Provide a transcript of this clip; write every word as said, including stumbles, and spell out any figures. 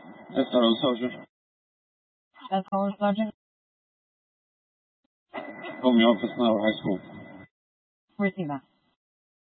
That's all, Sergeant. That's all, Sergeant. Call me office now, high school. Receiver.